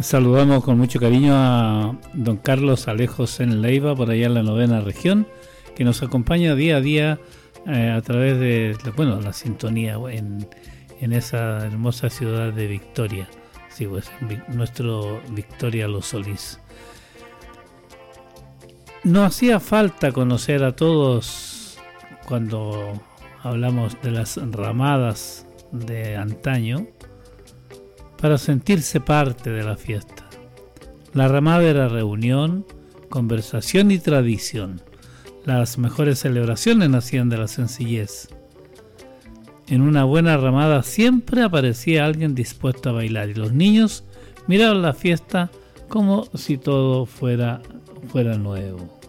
Saludamos con mucho cariño a don Carlos Alejos en Leiva, por allá en la 9ª región, que nos acompaña día a día a través de la sintonía en esa hermosa ciudad de Victoria. Sí, pues nuestro Victoria Los Solís. No hacía falta conocer a todos cuando hablamos de las ramadas de antaño para sentirse parte de la fiesta. La ramada era reunión, conversación y tradición. Las mejores celebraciones nacían de la sencillez. En una buena ramada siempre aparecía alguien dispuesto a bailar y los niños miraban la fiesta como si todo fuera nuevo.